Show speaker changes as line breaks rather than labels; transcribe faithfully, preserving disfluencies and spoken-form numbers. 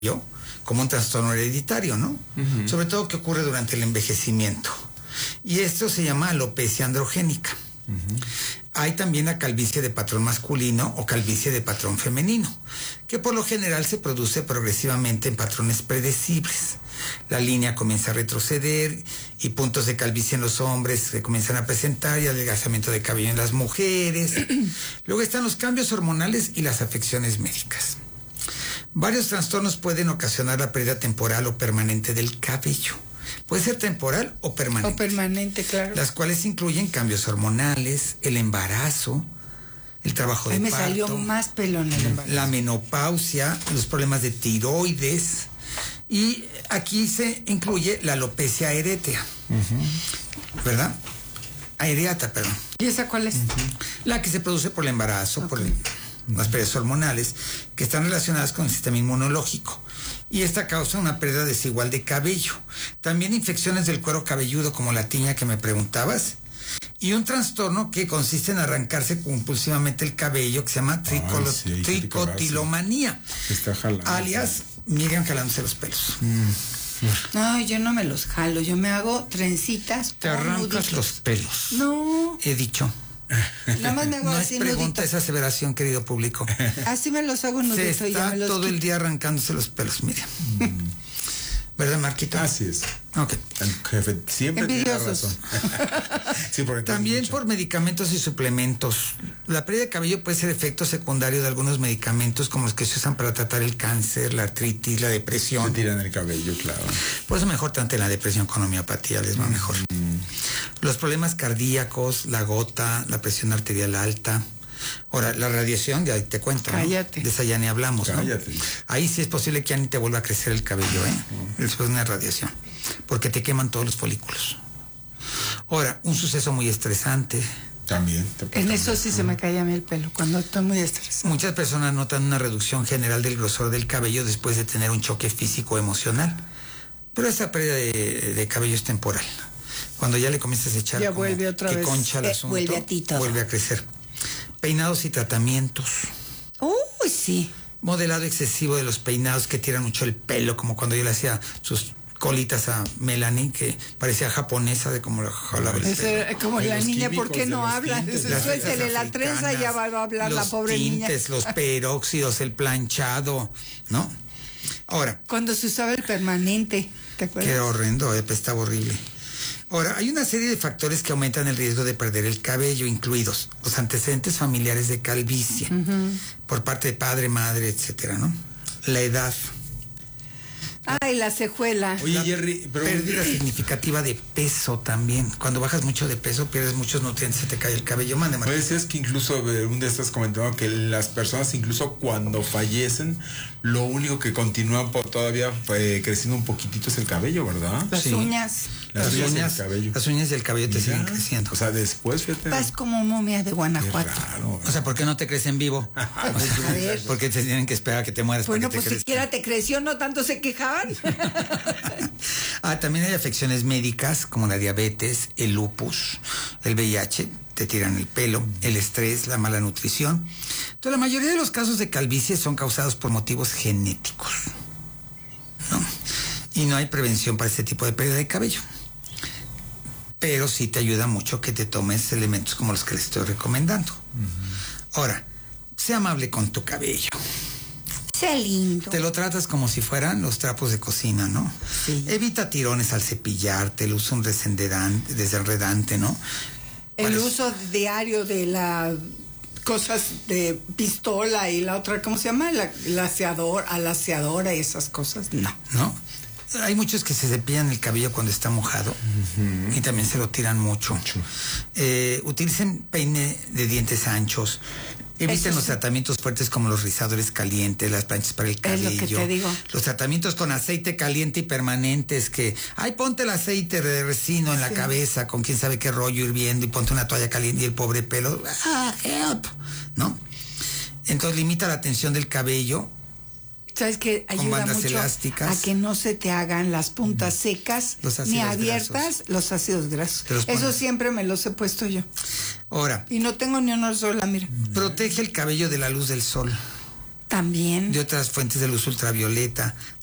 como un trastorno hereditario, ¿no? Uh-huh. Sobre todo que ocurre durante el envejecimiento. Y esto se llama alopecia androgénica. Uh-huh. Hay también la calvicie de patrón masculino o calvicie de patrón femenino, que por lo general se produce progresivamente en patrones predecibles. La línea comienza a retroceder y puntos de calvicie en los hombres se comienzan a presentar y adelgazamiento de cabello en las mujeres. Luego están los cambios hormonales y las afecciones médicas. Varios trastornos pueden ocasionar la pérdida temporal o permanente del cabello. Puede ser temporal o permanente.
O permanente, claro.
Las cuales incluyen cambios hormonales, el embarazo, el trabajo de
Ay, me
parto.
salió más pelo en el embarazo.
La menopausia, los problemas de tiroides. Y aquí se incluye la alopecia aereata. Uh-huh. ¿Verdad? Aereata, perdón.
¿Y esa cuál es?
Uh-huh. La que se produce por el embarazo, okay. por el, las pérdidas hormonales, que están relacionadas con el sistema inmunológico. Y esta causa una pérdida desigual de cabello. También infecciones del cuero cabelludo, como la tiña que me preguntabas. Y un trastorno que consiste en arrancarse compulsivamente el cabello, que se llama tricolo- Ay, sí, tricotilomanía.
Está jalando.
Alias, Miriam jalándose los pelos. Mm.
No, yo no me los jalo, yo me hago trencitas.
Te arrancas nuditos. Los pelos.
No.
He dicho.
Nada más me hago
no
así
es pregunta
nudito.
Esa aseveración, querido público.
Así me los hago nuditos.
Se está
y ya me los
todo
quito.
el día arrancándose los pelos, Miriam. Mm. ¿Verdad, Marquito?
Así es.
Ok.
El jefe siempre
Envidiosos.
tiene razón. Sí, porque
también por medicamentos y suplementos. La pérdida de cabello puede ser efecto secundario de algunos medicamentos como los que se usan para tratar el cáncer, la artritis, la depresión.
Se tiran el cabello, claro.
Por eso mejor traten la depresión con homeopatía, les va mm. mejor. Los problemas cardíacos, la gota, la presión arterial alta. Ahora, la radiación, ya te cuento,
Cállate.
¿no? De esa ya ni hablamos,
Cállate.
¿no? Ahí sí es posible que ya ni te vuelva a crecer el cabello, ¿eh? Uh-huh. Después de una radiación, porque te queman todos los folículos. Ahora, un suceso muy estresante.
También.
En eso sí uh-huh. se me cae a mí el pelo, cuando estoy muy estresada.
Muchas personas notan una reducción general del grosor del cabello después de tener un choque físico o emocional. Pero esa pérdida de, de cabello es temporal. Cuando ya le comienzas a echar
ya
como
vuelve otra
que
vez.
concha el
eh,
asunto,
vuelve a ti todo.
Vuelve a crecer. Peinados y tratamientos.
Uy, sí.
Modelado excesivo de los peinados que tiran mucho el pelo, como cuando yo le hacía sus colitas a Melanie, que parecía japonesa de como la jalaba el pelo.
Es como la niña, ¿por qué no habla? Suéltele la trenza y ya va a hablar la pobre niña.
Los tintes, los peróxidos, el planchado, ¿no? Ahora.
Cuando se usaba el permanente, ¿te acuerdas?
Qué horrendo, eh, estaba horrible. Ahora, hay una serie de factores que aumentan el riesgo de perder el cabello, incluidos los antecedentes familiares de calvicie, uh-huh. por parte de padre, madre, etcétera, ¿no? La edad.
Ay, la cejuela.
Oye,
la
Jerry, pero...
pérdida significativa de peso también. Cuando bajas mucho de peso, pierdes muchos nutrientes, se te cae el cabello. Mande,
Pues decías es que incluso un día estás comentando que las personas, incluso cuando fallecen, lo único que continúa por todavía eh, creciendo un poquitito es el cabello, ¿verdad?
Las
sí.
uñas.
Las,
las
uñas,
uñas,
y el cabello.
Las uñas y el cabello te Mira, siguen creciendo.
O sea, después, fíjate.
Vas como momia de Guanajuato.
Raro,
o sea, ¿por qué no te crecen vivo?
A ver.
Porque te tienen que esperar a que te mueras.
Bueno,
para que
pues
te
siquiera te creció, no tanto se quejaban.
Ah, también hay afecciones médicas como la diabetes, el lupus, el V I H, te tiran el pelo, el estrés, la mala nutrición. Entonces, la mayoría de los casos de calvicie son causados por motivos genéticos, ¿no? Y no hay prevención para este tipo de pérdida de cabello. Pero sí te ayuda mucho que te tomes elementos como los que les estoy recomendando. Uh-huh. Ahora, sé amable con tu cabello.
Sea lindo.
Te lo tratas como si fueran los trapos de cocina, ¿no?
Sí.
Evita tirones al cepillarte, el uso un desenredante, ¿no?
El
es?
uso diario de la cosas de pistola y la otra, ¿cómo se llama? La, la aseador, alaciadora y esas cosas. No.
¿No? Hay muchos que se cepillan el cabello cuando está mojado uh-huh. y también se lo tiran mucho. mucho. Eh, utilicen peine de dientes anchos. Eviten los tratamientos fuertes como los rizadores calientes, las planchas para el cabello.
Es lo que te digo.
Los tratamientos con aceite caliente y permanentes que, ay, ponte el aceite de resino en la sí. cabeza con quién sabe qué rollo hirviendo y ponte una toalla caliente y el pobre pelo, ah, help, ¿no? Entonces limita la tensión del cabello.
¿Sabes qué? Ayuda mucho
elásticas.
a que no se te hagan las puntas secas ni abiertas grasos. Los ácidos grasos. Eso siempre me los he puesto yo.
Ahora.
Y no tengo ni una sola, mira.
Protege el cabello de la luz del sol.
También.
de otras fuentes de luz ultravioleta,